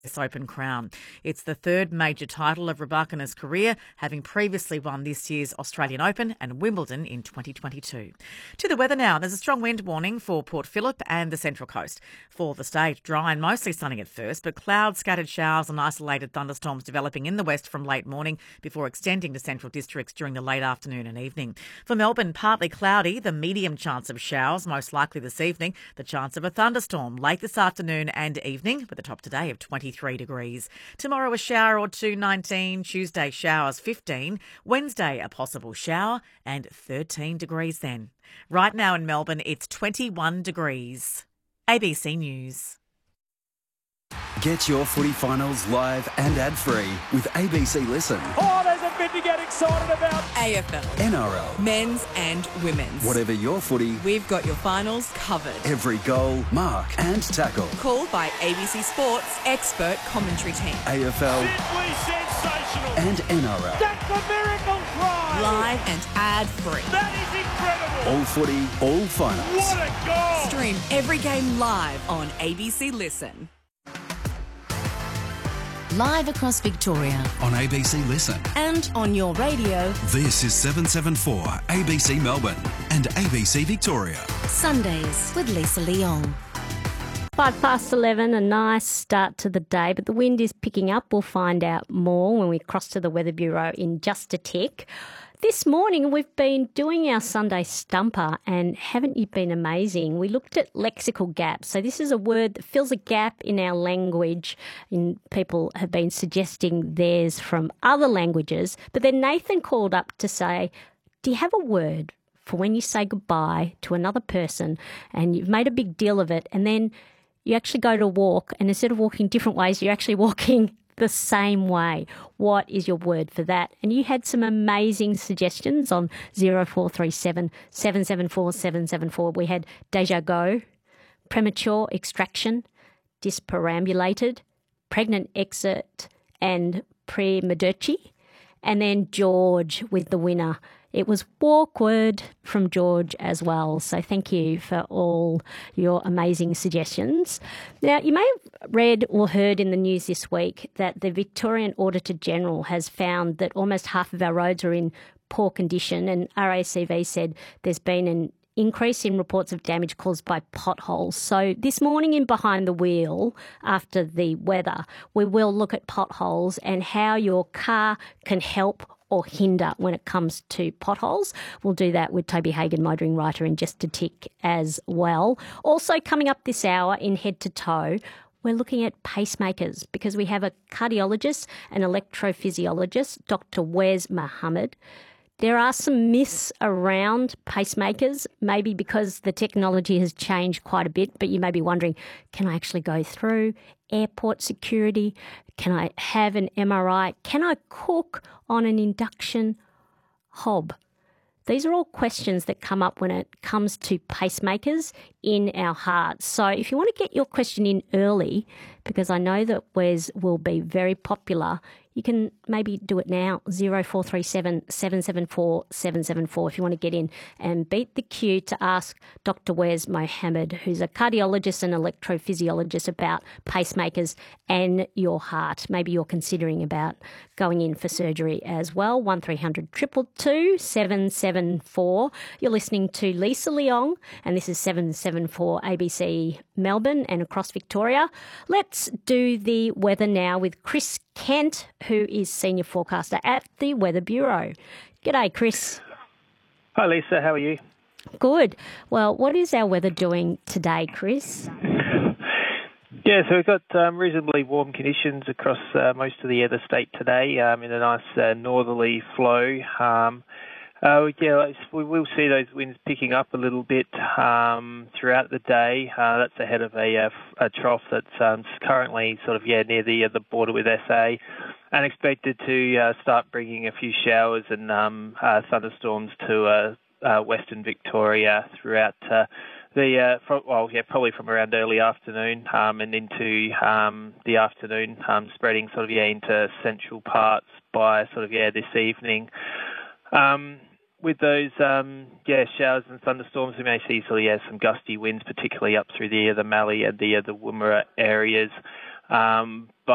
US Open crown. It's the third major title of Rybakina's career, having previously won this year's Australian Open and Wimbledon in 2022. To the weather now. There's a strong wind warning for Port Phillip and the Central Coast. For the state, dry and mostly sunny at first, but clouds, scattered showers and isolated thunderstorms developing in the west from late morning before extending to central districts during the late afternoon and evening. For Melbourne, partly cloudy, the medium chance of showers, most likely this evening, the chance of a thunderstorm late this afternoon and evening, with a top today of 23 degrees. Tomorrow a shower or two, 19. Tuesday showers, 15. Wednesday a possible shower and 13 degrees then. Right now in Melbourne it's 21 degrees. ABC News. Get your footy finals live and ad-free with ABC Listen. Oh, there's a bit to get excited about. AFL. NRL. Men's and women's. Whatever your footy, we've got your finals covered. every goal, mark and tackle. Called by ABC Sports expert commentary team. AFL Simply sensational. and NRL. That's a miracle try. Live and ad-free. That is incredible. All footy, all finals. What a goal. Stream every game live on ABC Listen. Live across Victoria On ABC Listen. and on your radio, This is 774 ABC Melbourne and ABC Victoria. Sundays with Lisa Leong. 11, a nice start to the day, but the wind is picking up. We'll find out more when we cross to the Weather Bureau in just a tick. This morning we've been doing our Sunday Stumper, and haven't you been amazing? We looked at lexical gaps. So this is a word that fills a gap in our language, and people have been suggesting theirs from other languages. But then Nathan called up to say, do you have a word for when you say goodbye to another person and you've made a big deal of it, and then you actually go to walk, and instead of walking different ways, you're actually walking the same way? What is your word for that? And you had some amazing suggestions on 0437 774 774. We had déjà go, premature extraction, disperambulated, pregnant exit, and prematurity. And then George with the winner. It was awkward from George as well. So thank you for all your amazing suggestions. Now, you may have read or heard in the news this week that the Victorian Auditor General has found that almost half of our roads are in poor condition, and RACV said there's been an increase in reports of damage caused by potholes. So this morning in Behind the Wheel, after the weather, we will look at potholes and how your car can help or hinder when it comes to potholes. We'll do that with Toby Hagan, motoring writer, in just a tick as well. Also coming up this hour in Head to Toe, we're looking at pacemakers because we have a cardiologist and electrophysiologist, Dr. Wes Mohammed. There are some myths around pacemakers, maybe because the technology has changed quite a bit, but you may be wondering, can I actually go through airport security? Can I have an MRI? Can I cook on an induction hob? These are all questions that come up when it comes to pacemakers in our hearts. So if you want to get your question in early, because I know that Wes will be very popular, you can maybe do it now, 0437 774 774, if you want to get in and beat the queue to ask Dr. Wes Mohammed, who's a cardiologist and electrophysiologist, about pacemakers and your heart. Maybe you're considering about going in for surgery as well. 1300 222 774. You're listening to Lisa Leong, and this is 774 ABC Melbourne and across Victoria. Let's do the weather now with Chris Kent, who is Senior Forecaster at the Weather Bureau. G'day, Chris. Hi, Lisa. How are you? Good. Well, what is our weather doing today, Chris? Yeah, so we've got reasonably warm conditions across most of the state today in a nice northerly flow. We will see those winds picking up a little bit throughout the day. That's ahead of a trough that's currently sort of near the border with SA, and expected to start bringing a few showers and thunderstorms to Western Victoria throughout probably from around early afternoon and into the afternoon, spreading sort of into central parts by sort of this evening. With those showers and thunderstorms, we may see some gusty winds, particularly up through the Mallee and the Woomera areas. But